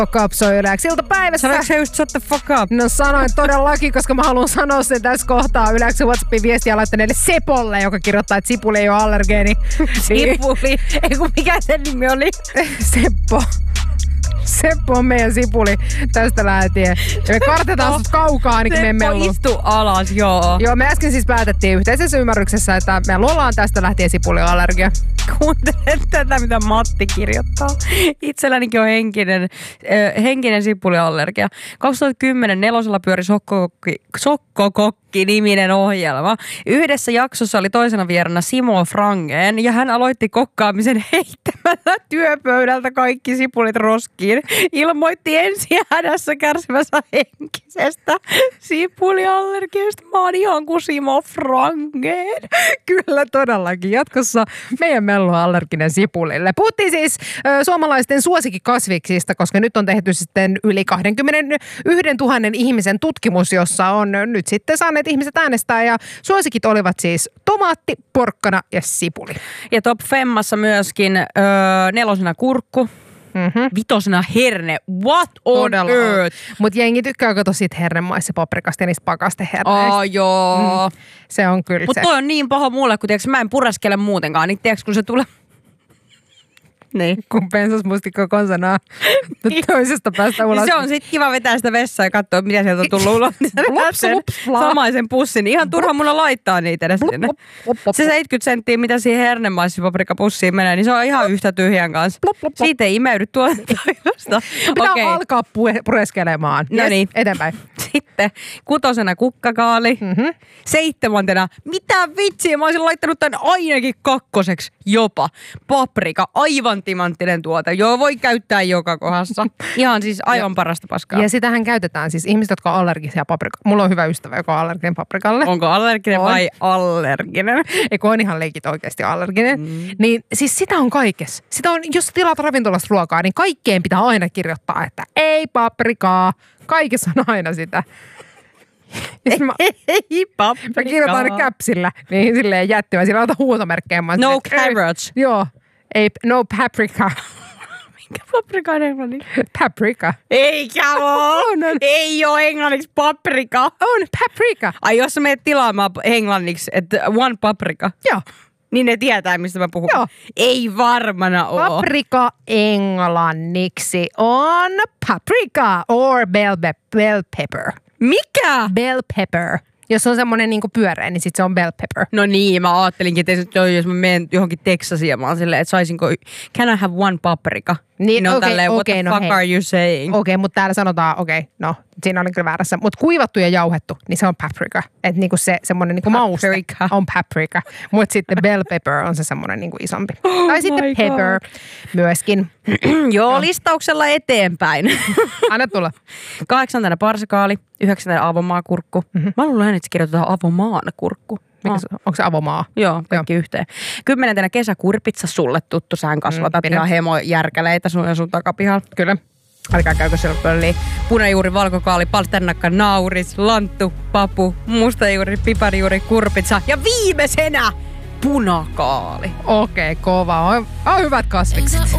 fuck up soi Yleäks iltapäivässä. Sanoitko sä just shut the fuck up? No sanoin todellakin, koska mä haluan sanoa sen tässä kohtaa Yleäksen WhatsAppin viestiä laittaneelle Sepolle, joka kirjoittaa, että sipuli ei ole allergeeni. Sipuli? Eiku mikä sen nimi oli? Seppo on meidän sipuli tästä lähtien. Ja me kartetaan sut kaukaa ainakin meidän mellu. Seppo, istu alas, joo. Joo, me äsken siis päätettiin yhteisessä ymmärryksessä, että me luollaan tästä lähtien sipuliallergia. Kuuntele tätä, mitä Matti kirjoittaa. Itsellänikin on henkinen sipuliallergia. 2010 Nelosella pyöri Sokkokokki-niminen ohjelma. Yhdessä jaksossa oli toisena vierana Simo Frangén ja hän aloitti kokkaamisen heittämällä työpöydältä kaikki sipulit roskiin. Ilmoitti ensin hädässä kärsivässä henkisestä sipuliallergiasta. Mä oon ihan kuin Simo Frangén. Kyllä todellakin. Jatkossa meidän mellu on allerginen sipulille. Puhuttiin siis suomalaisten suosikkikasviksista, koska nyt on tehty sitten yli 21 000 ihmisen tutkimus, jossa on nyt sitten saaneet ihmiset äänestää. Ja suosikit olivat siis tomaatti, porkkana ja sipuli. Ja top femmassa myöskin 4. kurkku. Vitosena herne. What on earth? Mutta jengi tykkää kato siitä hernemaissa paprikasta ja niistä pakasteherneistä. Joo. Se on kyllä Mutta toi on niin paha mulle, kun tiiäks, mä en puraskele muutenkaan. Niin tiiäks, kun se tulee... Niin. Kun pensasmustikko konsanaa toisesta päästä ulos. Se on sit kiva vetää sitä vessaa ja katsoa, mitä sieltä on tullut ulos. Samaisen pussin. Ihan turha mun on laittaa niitä edes sinne. Se 70 senttiä, mitä siihen hernemaisipaprikapussiin menee, niin se on ihan yhtä tyhjän kanssa. Siitä ei imeydy tuotantoilosta. Pitää alkaa pureskelemaan. No niin. Eteenpäin. Sitten 6. kukkakaali. 7. Mitä vitsiä? Mä olisin laittanut tän ainakin 2. jopa. Paprika. Aivan timanttinen tuote. Joo, voi käyttää joka kohdassa. Ihan siis aivan parasta paskaa. Ja sitähän käytetään siis ihmiset, jotka on allergisia paprikalle. Mulla on hyvä ystävä, joka on allerginen paprikalle. Onko allerginen vai allerginen? Eikö on ihan leikit oikeasti allerginen. Niin siis sitä on kaikessa. Sitä on, jos tilaat ravintolasta ruokaa, niin kaikkeen pitää aina kirjoittaa, että ei paprikaa. Kaikessa on aina sitä. Ei paprikaa. Mä kirjoitan aina käpsillä, niin silleen jättivä. Sillä ota huutomerkkejä. No carrots. Joo. Ei, no paprika. Minkä paprika on englanniksi? Paprika. Eikä oo. Ei oo englanniksi paprika. On paprika. Ai jos sä menet tilaamaan englanniksi, että one paprika. Joo. Niin ne tietää, mistä mä puhun. Joo. Ei varmana oo. Paprika englanniksi on paprika or bell pepper. Mikä? Bell pepper. Jos on semmoinen niinku pyöreä, niin sit se on bell pepper. No niin, mä ajattelinkin, että jos mä menen johonkin Texasiin, mä oon silleen, että saisinko, can I have one paprika? Niin, no tälleen, what the fuck are you saying? Okei, mutta täällä sanotaan, no siinä oli kyllä väärässä. Mutta kuivattu ja jauhettu, niin se on paprika. Että niinku se semmoinen niinku mauste on paprika. Mutta sitten bell pepper on se semmoinen niinku isompi. Tai sitten pepper myöskin. Joo, listauksella eteenpäin. Anna tulla. 8. parsakaali, 9. avomaakurkku. Mä luulen, että se kirjoitetaan avomaankurkku. Onko se avomaa? Joo, kaikki yhteen. 10. kesäkurpitsa, sulle tuttu. Sähän kasvatat ihan hemojärkäleitä sun takapihalla. Kyllä. Älkää käykö siellä pölliin. Punajuuri, valkokaali, palsternakka, nauris, lanttu, papu, mustajuuri, piparijuuri, kurpitsa ja viimeisenä punakaali. Okei, kova. On hyvät kasvikset.